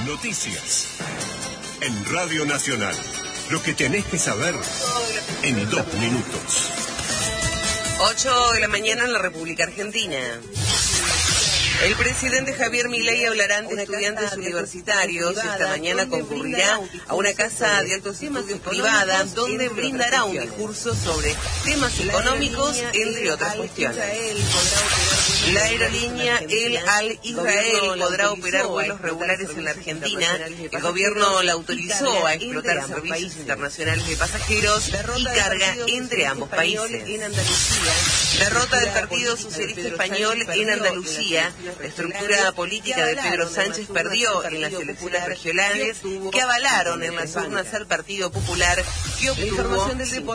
Noticias. En Radio Nacional. Lo que tenés que saber en 2 minutos. 8 de la mañana en la República Argentina. El presidente Javier Milei hablará ante estudiantes universitarios. Esta mañana concurrirá a una casa de altos estudios privada donde brindará un discurso sobre temas económicos, entre otras cuestiones. La aerolínea El Al Israel podrá operar vuelos regulares en la Argentina. El gobierno la autorizó a explotar servicios internacionales de pasajeros y carga entre ambos países. Derrota del Partido Socialista Español en Andalucía. La estructura política de Pedro Sánchez perdió en las elecciones regionales que avalaron en las urnas al Partido Popular, que obtuvo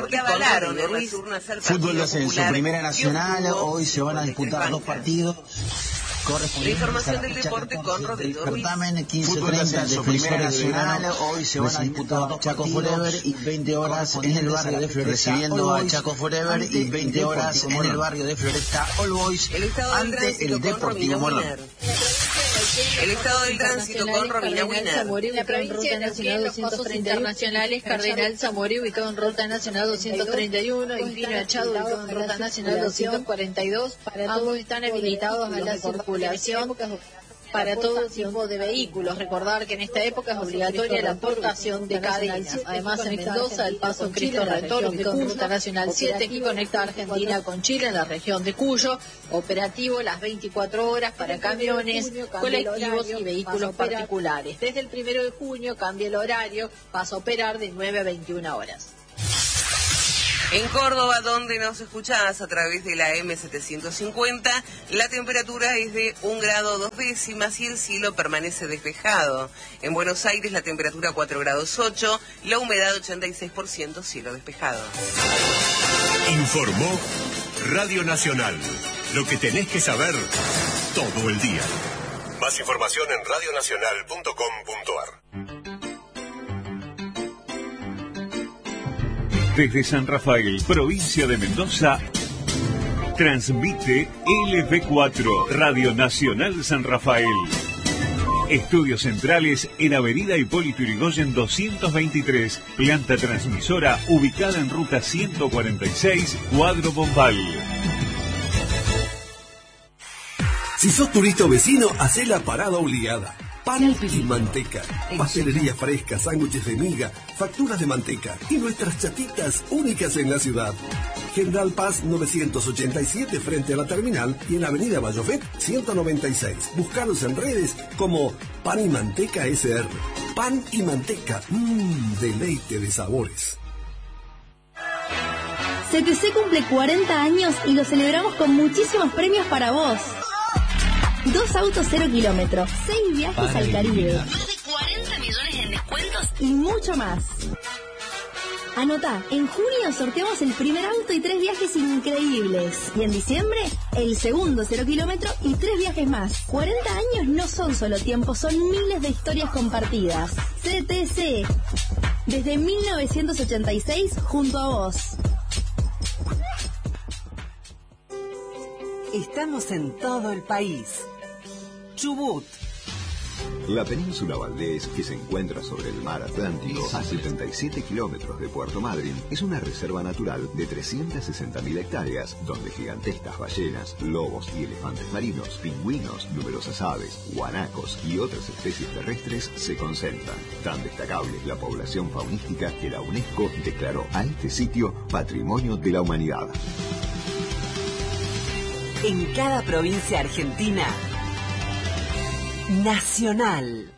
Fútbol en su primera nacional. Hoy se van a disputar 2 partidos. La información del deporte con Rodrigo Ruiz. Certamen 15:30 de Primera Nacional. Hoy se van a disputar 2 Chaco Forever y 20 horas en el barrio de Floresta. Recibiendo a Chaco Forever y 20 horas en el barrio de Floresta All Boys ante el Deportivo Morón. El estado del tránsito con Romina Wiener. La provincia nacional 230 internacionales, Cardenal Zamora ubicado en ruta nacional 231 y Pino Achado ubicado en ruta nacional 242. Ambos están habilitados a la circulación para todo tipo de vehículos. Recordar que en esta época es obligatoria la aportación de cadenas. Además, en Mendoza, el paso Cristo Redentor ubicado en ruta nacional 7 que conecta Argentina con Chile en la región de Cuyo. Operativo las 24 horas para camiones, colectivos y vehículos particulares. Desde el 1 de junio cambia el horario, pasa a operar de 9 a 21 horas. En Córdoba, donde nos escuchás a través de la M750, la temperatura es de 1 grado 2 décimas y el cielo permanece despejado. En Buenos Aires la temperatura 4 grados 8, la humedad 86%, cielo despejado. Informó Radio Nacional. Lo que tenés que saber todo el día. Más información en radionacional.com.ar. Desde San Rafael, provincia de Mendoza, transmite LV4, Radio Nacional San Rafael. Estudios centrales en Avenida Hipólito Yrigoyen 223, planta transmisora ubicada en ruta 146, Cuadro Bombal. Si sos turista o vecino, hacé la parada obligada. Pan y manteca, pastelería fresca, sándwiches de miga, facturas de manteca y nuestras chatitas únicas en la ciudad. General Paz 987 frente a la terminal y en la avenida Bayofet 196. Búscanos en redes como Pan y Manteca SR. Pan y manteca, deleite de sabores. CTC cumple 40 años y lo celebramos con muchísimos premios para vos. 2 autos 0 kilómetros, 6 viajes al Caribe, más de 40 millones en descuentos y mucho más. Anotá, en junio sorteamos el primer auto y 3 viajes increíbles. Y en diciembre, el segundo 0 kilómetro y 3 viajes más. 40 años no son solo tiempo, son miles de historias compartidas. CTC, desde 1986 junto a vos. Estamos en todo el país. Chubut. La península Valdés, que se encuentra sobre el mar Atlántico a 77 kilómetros de Puerto Madryn, es una reserva natural de 360.000 hectáreas, donde gigantescas ballenas, lobos y elefantes marinos, pingüinos, numerosas aves, guanacos y otras especies terrestres se concentran. Tan destacable es la población faunística que la UNESCO declaró a este sitio Patrimonio de la Humanidad. En cada provincia argentina, Nacional.